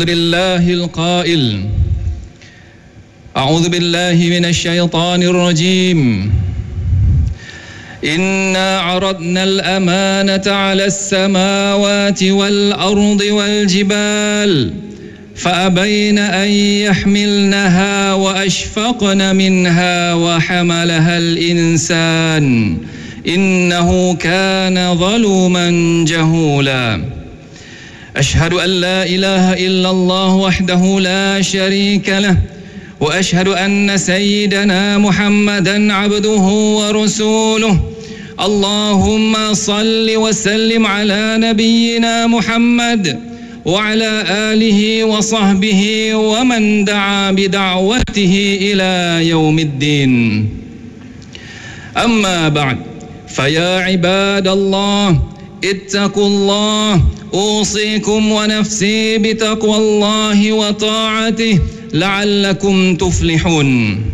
لله القائل أعوذ بالله من الشيطان الرجيم إنا عرضنا الأمانة على السماوات والأرض والجبال فأبين أن يحملنها وأشفقن منها وحملها الإنسان إنه كان ظلوما جهولا أشهد أن لا إله إلا الله وحده لا شريك له وأشهد أن سيدنا محمدا عبده ورسوله اللهم صل وسلم على نبينا محمد وعلى آله وصحبه ومن دعا بدعوته إلى يوم الدين أما بعد فيا عباد الله اتقوا الله أوصيكم ونفسي بتقوى الله وطاعته لعلكم تفلحون.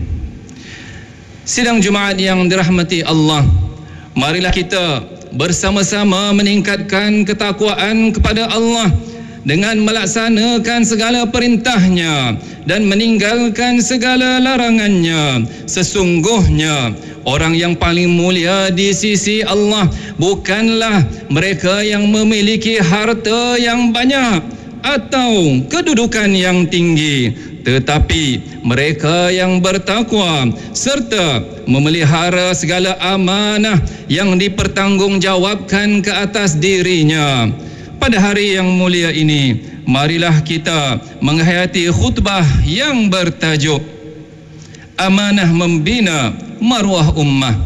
Sidang Jumaat yang dirahmati Allah, marilah kita bersama-sama meningkatkan ketakwaan kepada Allah dengan melaksanakan segala perintahnya dan meninggalkan segala larangannya. Sesungguhnya orang yang paling mulia di sisi Allah bukanlah mereka yang memiliki harta yang banyak atau kedudukan yang tinggi, tetapi mereka yang bertakwa serta memelihara segala amanah yang dipertanggungjawabkan ke atas dirinya. Pada hari yang mulia ini, marilah kita menghayati khutbah yang bertajuk Amanah Membina Maruah Ummah.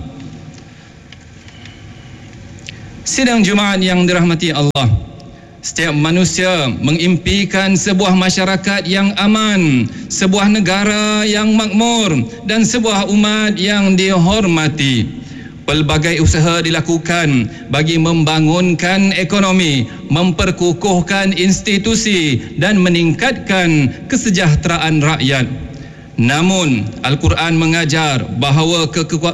Sidang Jumaat yang dirahmati Allah, setiap manusia mengimpikan sebuah masyarakat yang aman, sebuah negara yang makmur dan sebuah umat yang dihormati. Pelbagai usaha dilakukan bagi membangunkan ekonomi, memperkukuhkan institusi dan meningkatkan kesejahteraan rakyat. Namun Al-Quran mengajar bahawa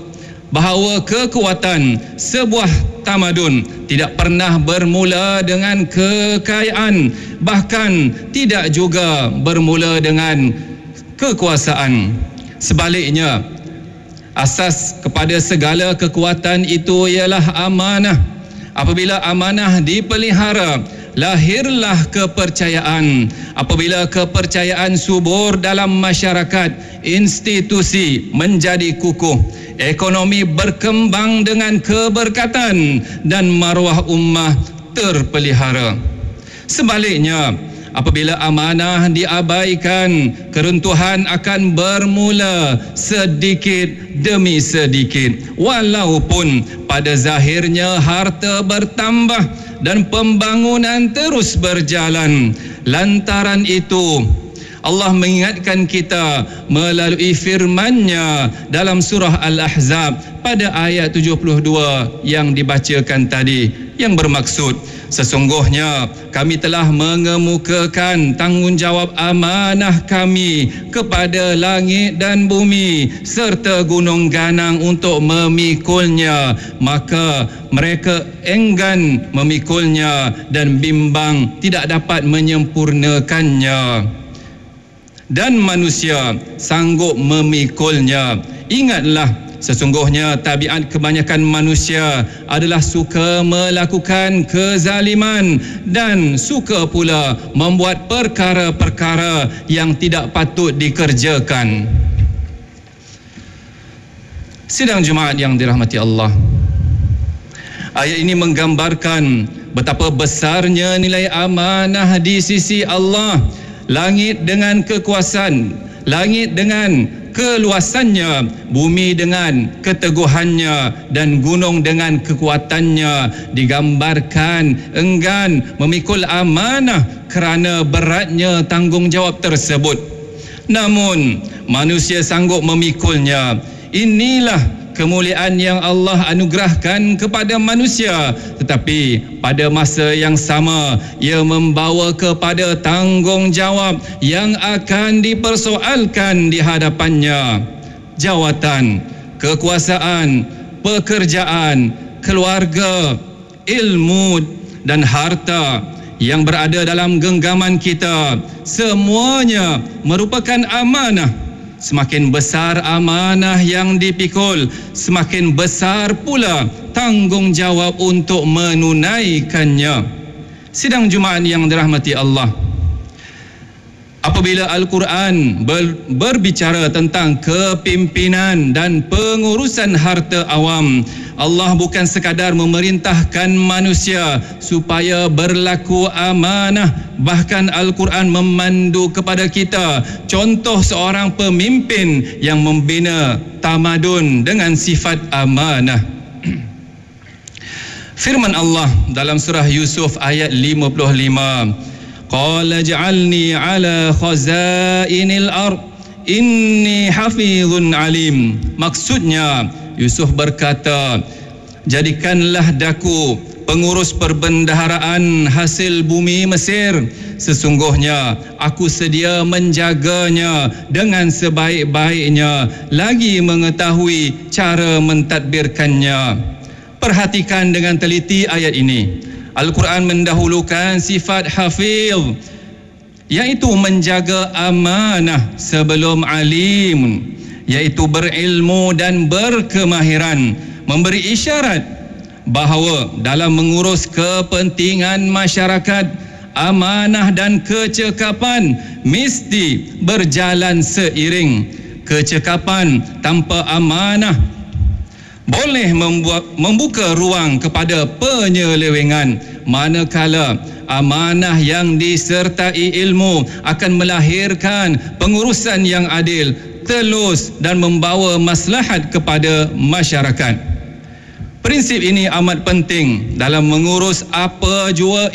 kekuatan sebuah tamadun tidak pernah bermula dengan kekayaan, bahkan tidak juga bermula dengan kekuasaan. Sebaliknya, asas kepada segala kekuatan itu ialah amanah. Apabila amanah dipelihara, lahirlah kepercayaan. Apabila kepercayaan subur dalam masyarakat, institusi menjadi kukuh, ekonomi berkembang dengan keberkatan dan maruah ummah terpelihara. Sebaliknya, apabila amanah diabaikan, keruntuhan akan bermula sedikit demi sedikit. Walaupun pada zahirnya harta bertambah dan pembangunan terus berjalan. Lantaran itu, Allah mengingatkan kita melalui firman-Nya dalam surah Al-Ahzab pada ayat 72 yang dibacakan tadi, yang bermaksud sesungguhnya kami telah mengemukakan tanggungjawab amanah kami kepada langit dan bumi serta gunung ganang untuk memikulnya, maka mereka enggan memikulnya dan bimbang tidak dapat menyempurnakannya, dan manusia sanggup memikulnya. Ingatlah, sesungguhnya tabiat kebanyakan manusia adalah suka melakukan kezaliman dan suka pula membuat perkara-perkara yang tidak patut dikerjakan. Sidang Jumaat yang dirahmati Allah, ayat ini menggambarkan betapa besarnya nilai amanah di sisi Allah. Langit dengan kekuasaan, langit dengan keluasannya, bumi dengan keteguhannya, dan gunung dengan kekuatannya digambarkan enggan memikul amanah kerana beratnya tanggungjawab tersebut. Namun manusia sanggup memikulnya. Inilah kemuliaan yang Allah anugerahkan kepada manusia, tetapi pada masa yang sama ia membawa kepada tanggungjawab yang akan dipersoalkan di hadapannya. Jawatan, kekuasaan, pekerjaan, keluarga, ilmu dan harta. yang berada dalam genggaman kita, semuanya merupakan amanah. Semakin besar amanah yang dipikul, semakin besar pula tanggungjawab untuk menunaikannya. Sidang Jumaat yang dirahmati Allah, apabila Al-Quran berbicara tentang kepimpinan dan pengurusan harta awam, Allah bukan sekadar memerintahkan manusia supaya berlaku amanah, bahkan Al-Quran memandu kepada kita contoh seorang pemimpin yang membina tamadun dengan sifat amanah. Firman Allah dalam surah Yusuf ayat 55, Qala ja'alni ala khazainil ard inni hafizun alim. Maksudnya Yusuf berkata, jadikanlah daku pengurus perbendaharaan hasil bumi Mesir. Sesungguhnya aku sedia menjaganya dengan sebaik-baiknya, lagi mengetahui cara mentadbirkannya. Perhatikan dengan teliti ayat ini. Al-Quran mendahulukan sifat hafiz, iaitu menjaga amanah, sebelum alim, iaitu berilmu dan berkemahiran, memberi isyarat bahawa dalam mengurus kepentingan masyarakat, amanah dan kecekapan mesti berjalan seiring. Kecekapan tanpa amanah boleh membuka ruang kepada penyelewengan, manakala amanah yang disertai ilmu akan melahirkan pengurusan yang adil, telus dan membawa maslahat kepada masyarakat. Prinsip ini amat penting dalam mengurus apa jua